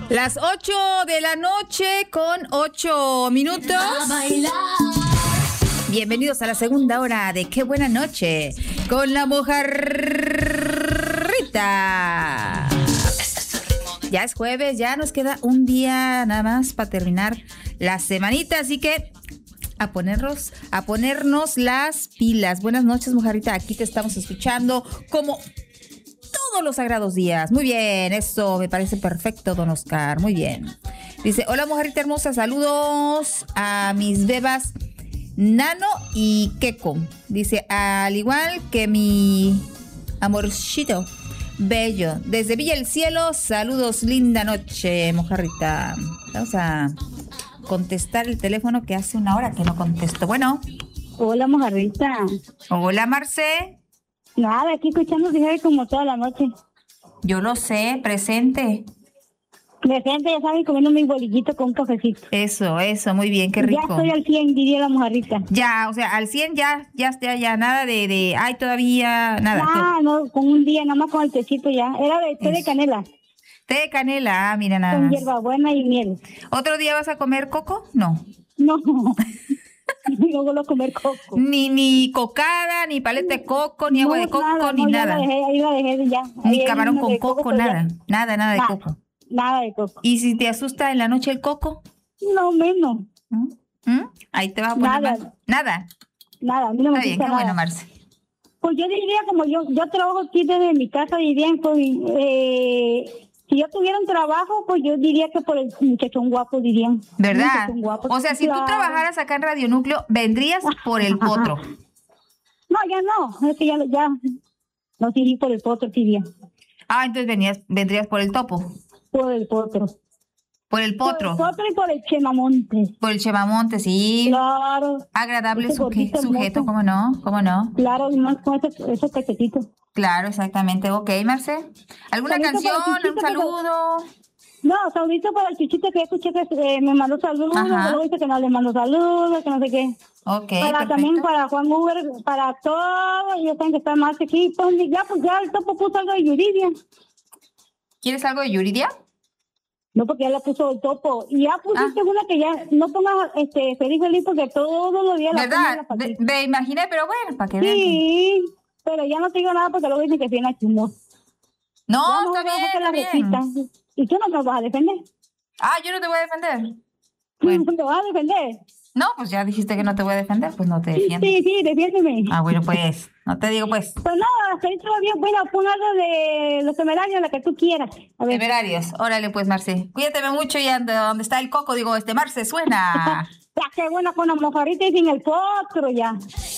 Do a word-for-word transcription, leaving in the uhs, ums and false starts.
Las ocho de la noche con ocho minutos. Bienvenidos a la segunda hora de Qué Buena Noche con la mojarrita. Ya es jueves, ya nos queda un día nada más para terminar la semanita, así que a ponernos, a ponernos las pilas. Buenas noches, mojarrita, aquí te estamos escuchando como todos los sagrados días. Muy bien, eso me parece perfecto, don Oscar, muy bien. Dice, hola mojarrita hermosa, saludos a mis bebas Nano y Keko. Dice, al igual que mi amorcito bello, desde Villa el Cielo, saludos, linda noche, mojarrita. Vamos a contestar el teléfono que hace una hora que no contesto. Bueno. Hola, mojarrita. Hola, Marce. Nada, aquí escuchando como toda la noche. Yo lo sé, presente. Presente, ya saben, comiendo mi bolillito con un cafecito. Eso, eso, muy bien, qué rico. Ya estoy al cien, diría la mojarrita. Ya, o sea, al cien ya, ya, ya, ya, nada de, de, ay, todavía, nada. Ah, no, con un día, nada más con el tecito ya. Era de té de canela. Té de canela, ah, mira nada con más. Con hierbabuena y miel. ¿Otro día vas a comer coco? No. No. No vuelvo a comer coco. Ni, ni cocada, ni paleta de coco, ni no, agua de coco, nada, ni no, nada. Ya la dejé, ahí la dejé ya. Ni ahí camarón con coco, coco nada. Ya. Nada, nada de nah, coco. Nada de coco. ¿Y si te asusta en la noche el coco? No, menos. ¿Mm? ¿Mm? Ahí te vas a poner nada. más. Nada. Nada, a mí no me Está bien, qué nada. bueno, Marce. Pues yo diría, como yo yo trabajo aquí desde mi casa, diría, pues, eh, si yo tuviera un trabajo, pues yo diría que por el muchachón guapo, dirían. ¿Verdad? Guapo. O sea, si claro. tú trabajaras acá en Radio Núcleo, vendrías por el potro. No, ya no, es que ya, ya no iría por el potro, diría. Ah, entonces venías, vendrías por el topo. Por el potro. Por el potro. Por el potro y por el chemamonte. Por el chemamonte, sí. Claro. Agradable suje, sujeto, ¿cómo no? ¿Cómo no? Claro, y más con esos, esos pececitos. Claro, exactamente. Ok, Marce. ¿Alguna saludito canción? ¿Un saludo? Que... No, saludito para el chichito que escuché que eh, me mandó saludos. Luego dice que no le mandó saludos, que no sé qué. Ok, para perfecto. También para Juan Uber, para todos. Yo tengo que estar más aquí. Pues, ya, pues ya el topo puso algo de Yuridia. ¿Quieres algo de Yuridia? No, porque ya la puso el topo. Y ya pusiste ah. una que ya no pongas este, feliz, feliz, porque todos los días la ¿verdad? La me, me imaginé, pero bueno, para que vean. Sí, vean. pero ya no te digo nada porque luego dicen que viene a chumbo. No, no, está bien, está bien. Recita. ¿Y tú no te vas a defender? Ah, yo no te voy a defender. Bueno. ¿No te vas a defender? No, pues ya dijiste que no te voy a defender, pues no te defiendo. Sí, sí, defiéndeme. Ah, bueno, pues, no te digo, pues. Pues no, hasta ahí todavía, bueno, pon algo de los temerarios, la que tú quieras. A ver. Temerarios, órale pues, Marce. Cuídateme mucho y ande donde está el coco, digo, este, Marce, suena. Ya, qué bueno con la mojarrita y sin el potro, ya.